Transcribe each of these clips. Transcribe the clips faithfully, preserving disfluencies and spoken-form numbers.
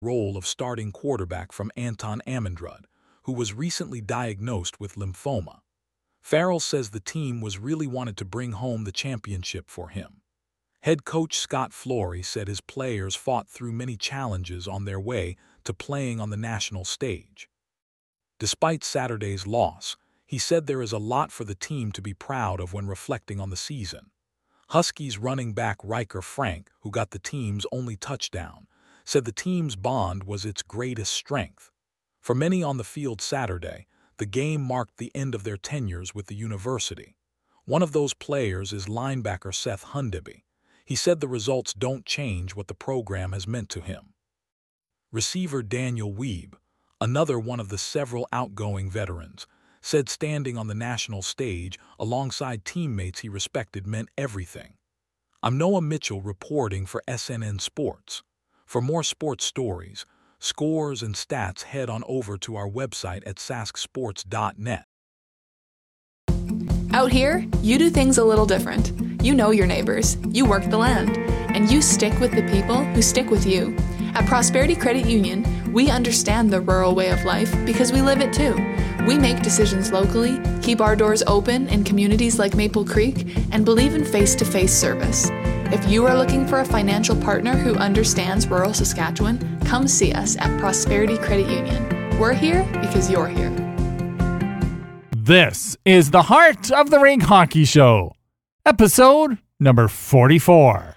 role of starting quarterback from Anton Amundrud, who was recently diagnosed with lymphoma. Farrell says the team was really wanted to bring home the championship for him. Head coach Scott Flory said his players fought through many challenges on their way to playing on the national stage. Despite Saturday's loss, he said there is a lot for the team to be proud of when reflecting on the season. Huskies running back Riker Frank, who got the team's only touchdown, said the team's bond was its greatest strength. For many on the field Saturday, the game marked the end of their tenures with the university. One of those players is linebacker Seth Hundeby. He said the results don't change what the program has meant to him. Receiver Daniel Weeb, another one of the several outgoing veterans, said standing on the national stage alongside teammates he respected meant everything. I'm Noah Mitchell reporting for S N N Sports. For more sports stories, scores, and stats, head on over to our website at sask sports dot net. Out here, you do things a little different. You know your neighbors, you work the land, and you stick with the people who stick with you. At Prosperity Credit Union, we understand the rural way of life because we live it too. We make decisions locally, keep our doors open in communities like Maple Creek, and believe in face-to-face service. If you are looking for a financial partner who understands rural Saskatchewan, come see us at Prosperity Credit Union. We're here because you're here. This is the Heart of the Rink Hockey Show, episode number forty-four.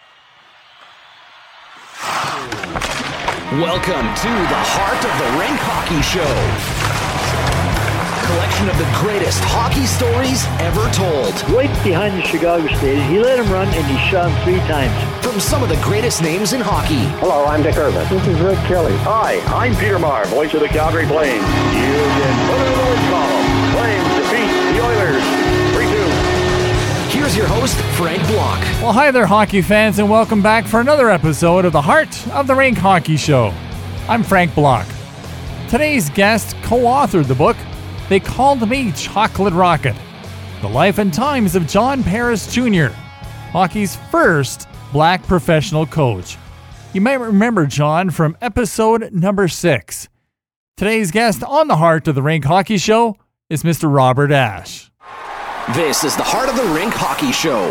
Welcome to the Heart of the Rink Hockey Show. Collection of the greatest hockey stories ever told. Right behind the Chicago State, he let him run and he shot him three times. From some of the greatest names in hockey. Hello, I'm Dick Irvin. This is Rick Kelly. Hi, I'm Peter Maher, voice of the Calgary Flames. You can put it in the win column. Flames defeat the Oilers. three two. Here's your host, Frank Block. Well, hi there, hockey fans, and welcome back for another episode of the Heart of the Rink Hockey Show. I'm Frank Block. Today's guest co-authored the book, They Called Me Chocolate Rocket, The Life and Times of John Paris Junior, hockey's first black professional coach. You might remember John from episode number six. Today's guest on the Heart of the Rink Hockey Show is Mister Robert Ashe. This is the Heart of the Rink Hockey Show.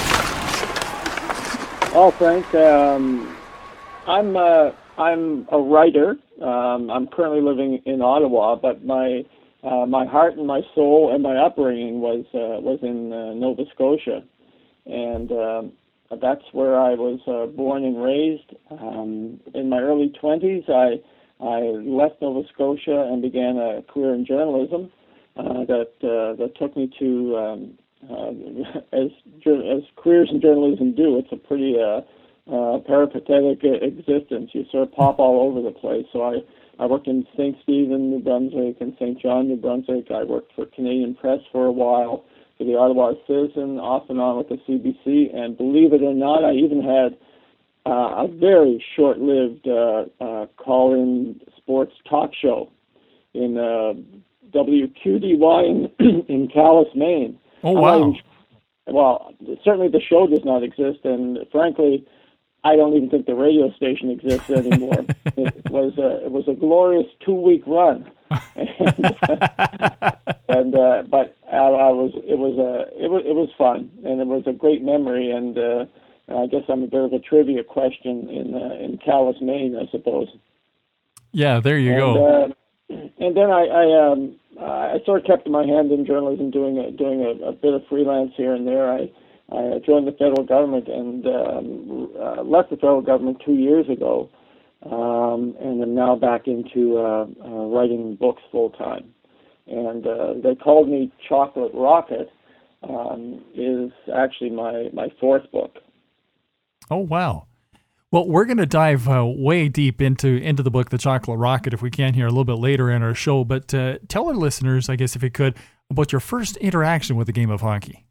Oh, Frank, um, I'm uh, I'm a writer. Um, I'm currently living in Ottawa, but my uh, my heart and my soul and my upbringing was uh, was in uh, Nova Scotia, and um, that's where I was uh, born and raised. Um, in my early twenties, I I left Nova Scotia and began a career in journalism. Uh, that uh, that took me to um, uh, as as careers in journalism do. It's a pretty uh, uh, peripatetic existence. You sort of pop all over the place. So I, I worked in Saint Stephen, New Brunswick, and Saint John, New Brunswick. I worked for Canadian Press for a while, for the Ottawa Citizen, off and on with the C B C. And believe it or not, I even had uh, a very short-lived uh, uh, call-in sports talk show in Uh, W Q D Y in, in Calais, Maine. Oh, wow. Um, well, certainly the show does not exist, and frankly, I don't even think the radio station exists anymore. It was a, it was a glorious two-week run, and, and uh, but I, I was it was a it was it was fun, and it was a great memory, and uh, I guess I'm a bit of a trivia question in uh, in Calais, Maine, I suppose. Yeah, there you and, go. Uh, and then I I, um, I sort of kept my hand in journalism, doing a, doing a, a bit of freelance here and there. I I joined the federal government and um, uh, left the federal government two years ago, um, and am now back into uh, uh, writing books full time. And uh, They Called Me Chocolate Rocket um, is actually my, my fourth book. Oh, wow. Well, we're going to dive uh, way deep into into the book, The Chocolate Rocket, if we can here a little bit later in our show. But uh, tell our listeners, I guess, if you could, about your first interaction with the game of hockey.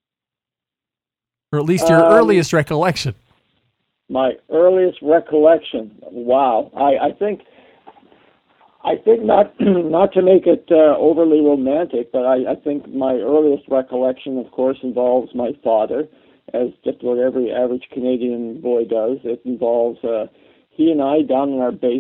Or at least your um, earliest recollection. My earliest recollection. Wow. I, I think I think not not to make it uh, overly romantic, but I, I think my earliest recollection, of course, involves my father, as just about every average Canadian boy does. It involves uh, he and I down in our basement.